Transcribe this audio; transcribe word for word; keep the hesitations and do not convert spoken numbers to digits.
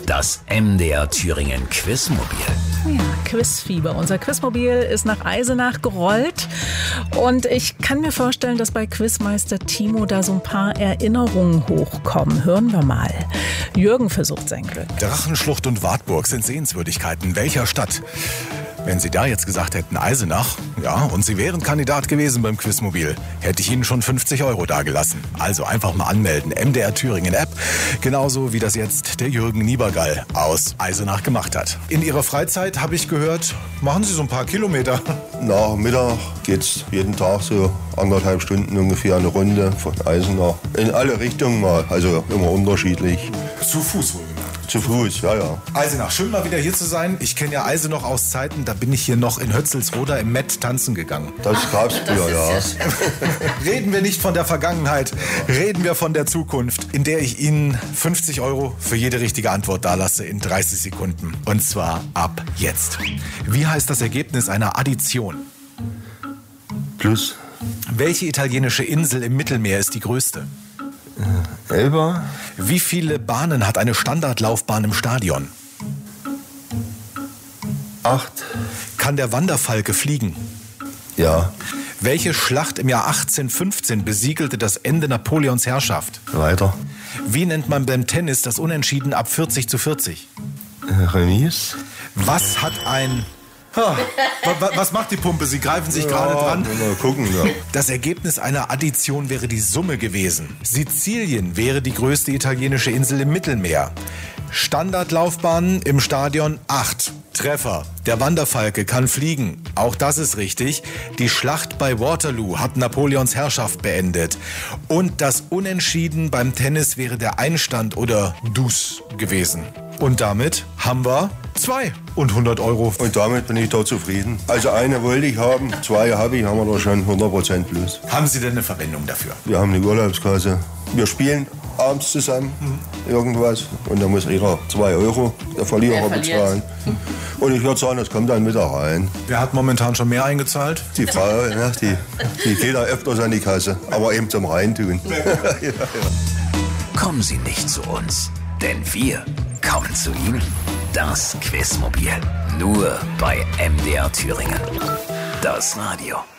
Das M D R Thüringen Quizmobil. Ja, Quizfieber. Unser Quizmobil ist nach Eisenach gerollt. Und ich kann mir vorstellen, dass bei Quizmeister Timo da so ein paar Erinnerungen hochkommen. Hören wir mal. Jürgen versucht sein Glück. Drachenschlucht und Wartburg sind Sehenswürdigkeiten welcher Stadt? Wenn Sie da jetzt gesagt hätten Eisenach, ja, und Sie wären Kandidat gewesen beim Quizmobil, hätte ich Ihnen schon fünfzig Euro dagelassen. Also einfach mal anmelden, M D R Thüringen App, genauso wie das jetzt der Jürgen Niebergall aus Eisenach gemacht hat. In Ihrer Freizeit, habe ich gehört, machen Sie so ein paar Kilometer. Nach Mittag geht's jeden Tag so anderthalb Stunden ungefähr eine Runde von Eisenach. In alle Richtungen mal, also immer unterschiedlich. Zu Fuß wohlgemerkt. Zu Fuß, ja, ja. Eisenach, schön mal wieder hier zu sein. Ich kenne ja Eisenach aus Zeiten, da bin ich hier noch in Hötzelsroda im Met tanzen gegangen. Das gab's früher, ja. Reden wir nicht von der Vergangenheit, reden wir von der Zukunft, in der ich Ihnen fünfzig Euro für jede richtige Antwort dalasse in dreißig Sekunden. Und zwar ab jetzt. Wie heißt das Ergebnis einer Addition? Plus. Welche italienische Insel im Mittelmeer ist die größte? Äh, Elba. Wie viele Bahnen hat eine Standardlaufbahn im Stadion? Acht. Kann der Wanderfalke fliegen? Ja. Welche Schlacht im Jahr achtzehnhundertfünfzehn besiegelte das Ende Napoleons Herrschaft? Weiter. Wie nennt man beim Tennis das Unentschieden ab vierzig zu vierzig? Äh, Remis. Was hat ein... Ha, wa- was macht die Pumpe? Sie greifen sich Ja, gerade dran. Mal gucken, ja. Das Ergebnis einer Addition wäre die Summe gewesen. Sizilien wäre die größte italienische Insel im Mittelmeer. Standardlaufbahnen im Stadion acht. Treffer. Der Wanderfalke kann fliegen. Auch das ist richtig. Die Schlacht bei Waterloo hat Napoleons Herrschaft beendet. Und das Unentschieden beim Tennis wäre der Einstand oder Dus gewesen. Und damit haben wir zwei und hundert Euro. Und damit bin ich da zufrieden. Also eine wollte ich haben, zwei habe ich, haben wir da schon hundert Prozent plus. Haben Sie denn eine Verwendung dafür? Wir haben eine Urlaubskasse. Wir spielen abends zusammen mhm. irgendwas und da muss jeder zwei Euro, der Verlierer, bezahlen. Und ich würde sagen, das kommt dann mit da rein. Wer hat momentan schon mehr eingezahlt? Die Frau, ne, die, die geht da öfters an die Kasse, aber eben zum Reintun. ja, ja. Kommen Sie nicht zu uns, denn wir kommen zu Ihnen. Das Quizmobil. Nur bei M D R Thüringen. Das Radio.